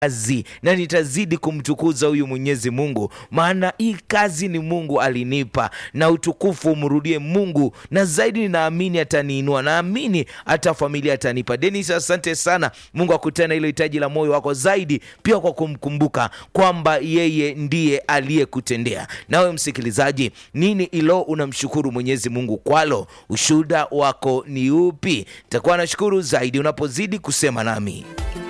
kazi na nitazidi kumtukuza huyu Mwenyezi Mungu, maana hii kazi ni Mungu alinipa, na utukufu umrudie Mungu, na zaidi ninaamini ataniinua, naamini hata familia atanipa. Dennis, asante sana. Mungu akutane ile hitaji la moyo wako zaidi, pia kwa kumkumbuka kwamba yeye ndiye aliyekutendea. Nawe msikilizaji, nini ilo unamshukuru Mwenyezi Mungu kwalo? Ushuhuda wako ni upi? Nitakuwa nashukuru zaidi unapozidi kusema nami.